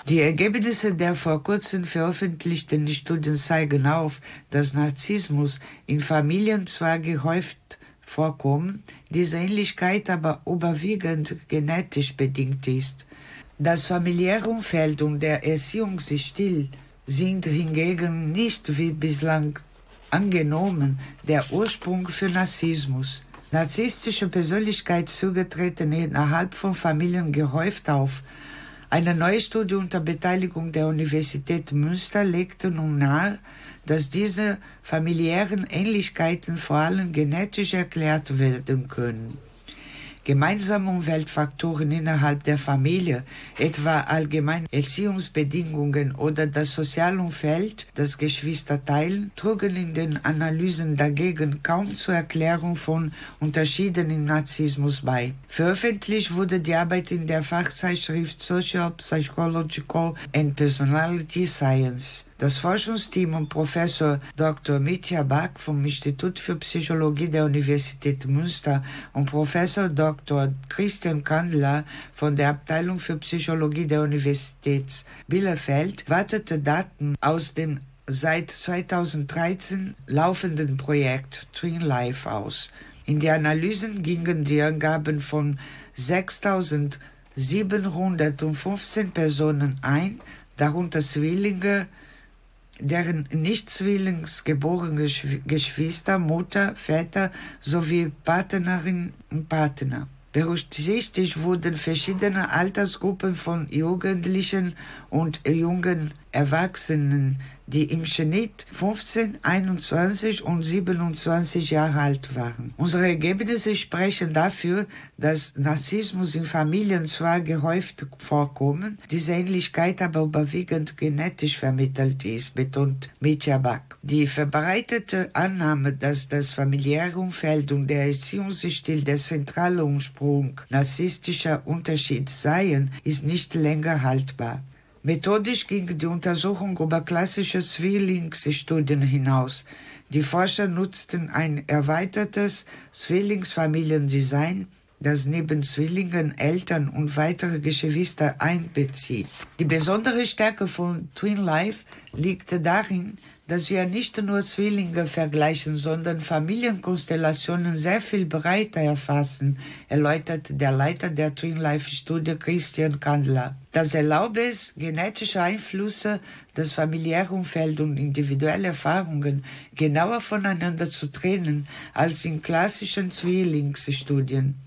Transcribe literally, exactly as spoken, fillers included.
Die Ergebnisse der vor kurzem veröffentlichten Studien zeigen auf, dass Narzissmus in Familien zwar gehäuft vorkommt, diese Ähnlichkeit aber überwiegend genetisch bedingt ist. Das familiäre Umfeld und der Erziehungsstil sind hingegen nicht wie bislang angenommen der Ursprung für Narzissmus. Narzisstische Persönlichkeitszüge treten innerhalb von Familien gehäuft auf. Eine neue Studie unter Beteiligung der Universität Münster legte nun nahe, dass diese familiären Ähnlichkeiten vor allem genetisch erklärt werden können. Gemeinsame Umweltfaktoren innerhalb der Familie, etwa allgemeine Erziehungsbedingungen oder das Sozialumfeld, das Geschwister teilen, trugen in den Analysen dagegen kaum zur Erklärung von Unterschieden im Narzissmus bei. Veröffentlicht wurde die Arbeit in der Fachzeitschrift Social, Psychological and Personality Science. Das Forschungsteam um Professor Doktor Mitja Bak vom Institut für Psychologie der Universität Münster und Professor Doktor Christian Kandler von der Abteilung für Psychologie der Universität Bielefeld wartete Daten aus dem seit zweitausenddreizehn laufenden Projekt Twin Life aus. In die Analysen gingen die Angaben von sechstausendsiebenhundertfünfzehn Personen ein, darunter Zwillinge, deren nicht zwillingsgeborene Geschwister, Mutter, Väter sowie Partnerinnen und Partner. Berücksichtigt wurden verschiedene Altersgruppen von Jugendlichen und jungen Erwachsenen, die im Schnitt fünfzehn, einundzwanzig und siebenundzwanzig Jahre alt waren. Unsere Ergebnisse sprechen dafür, dass Narzissmus in Familien zwar gehäuft vorkommt, diese Ähnlichkeit aber überwiegend genetisch vermittelt ist, betont Mitja Bak. Die verbreitete Annahme, dass das familiäre Umfeld und der Erziehungsstil der zentrale Ursprung narzisstischer Unterschied seien, ist nicht länger haltbar. Methodisch ging die Untersuchung über klassische Zwillingsstudien hinaus. Die Forscher nutzten ein erweitertes Zwillingsfamiliendesign, das neben Zwillingen, Eltern und weitere Geschwister einbezieht. Die besondere Stärke von Twin Life liegt darin, dass wir nicht nur Zwillinge vergleichen, sondern Familienkonstellationen sehr viel breiter erfassen, erläutert der Leiter der Twin Life Studie Christian Kandler. Das erlaubt es, genetische Einflüsse, das familiäre Umfeld und individuelle Erfahrungen genauer voneinander zu trennen als in klassischen Zwillingsstudien.